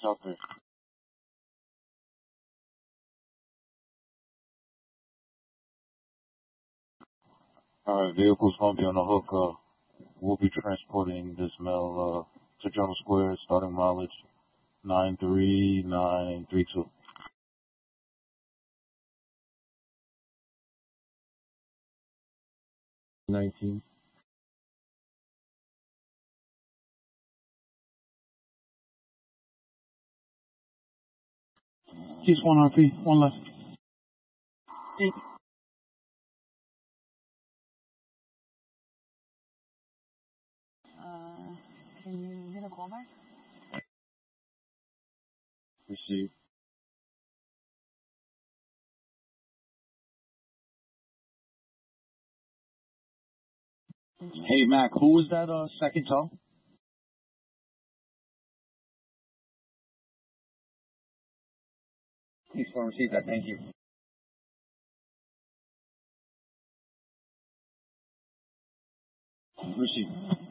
out there. All right, vehicle's going to be on the hook. We'll be transporting this mail to Journal Square, starting mileage 93932. 19. Just one RP, one left. Can you hit a callback? Receive. Hey, Mac, who was that second tow? Please phone receive that, thank you. Receive.